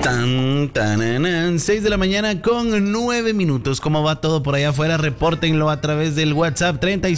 Tan, 6 de la mañana con 9 minutos. ¿Cómo va todo por allá afuera? Repórtenlo a través del WhatsApp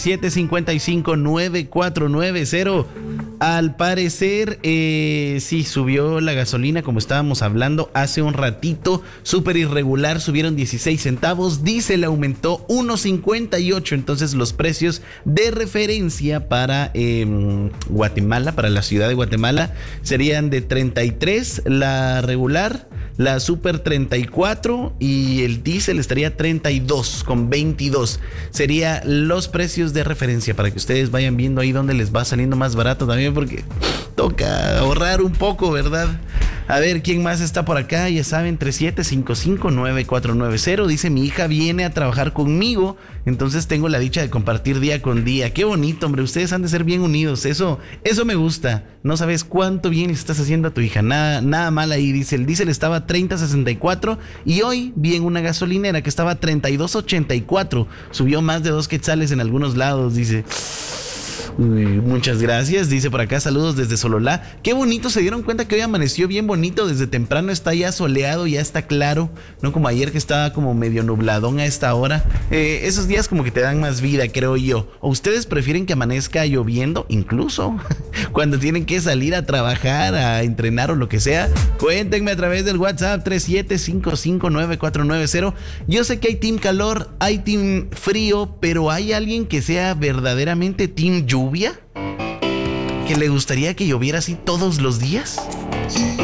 37559490. Al parecer, sí, subió la gasolina como estábamos hablando hace un ratito. Súper irregular, subieron 16 centavos. Diésel aumentó 1.58. Entonces los precios de referencia para Guatemala, para la ciudad de Guatemala, serían de 33 la regular, la super 34 y el diésel estaría 32.22. Sería los precios de referencia para que ustedes vayan viendo ahí dónde les va saliendo más barato también, porque toca ahorrar un poco, ¿verdad? A ver, ¿quién más está por acá? Ya saben, 37559490. Dice, mi hija viene a trabajar conmigo, entonces tengo la dicha de compartir día con día. Qué bonito, hombre, ustedes han de ser bien unidos. Eso me gusta. No sabes cuánto bien le estás haciendo a tu hija. Nada mal ahí, dice. El diésel estaba 30.64 y hoy vi en una gasolinera que estaba 32.84. Subió más de 2 quetzales en algunos lados, dice. Muchas gracias, dice por acá, saludos desde Sololá. Qué bonito, se dieron cuenta que hoy amaneció bien bonito, desde temprano está ya soleado, ya está claro, no como ayer que estaba como medio nubladón a esta hora. Esos días como que te dan más vida, creo yo. ¿O ustedes prefieren que amanezca lloviendo incluso cuando tienen que salir a trabajar, a entrenar o lo que sea? Cuéntenme a través del WhatsApp 37559490. Yo sé que hay team calor, hay team frío, pero ¿hay alguien que sea verdaderamente team lluvia? ¿Que le gustaría que lloviera así todos los días?